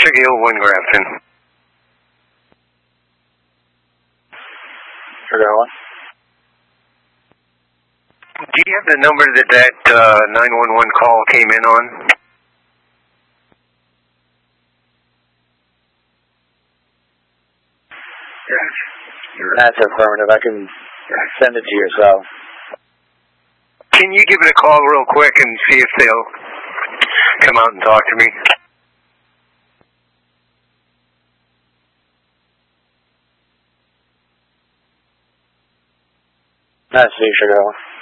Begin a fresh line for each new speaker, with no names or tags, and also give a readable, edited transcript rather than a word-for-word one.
Sugar Hill 1 Grafton.
Sugar Hill 1.
Do you have the number that 911 call came in on?
Yes. That's affirmative. I can send it to you as well.
Can you give it a call real quick and see if they'll come out and talk to me?
That's Sugar Hill 1.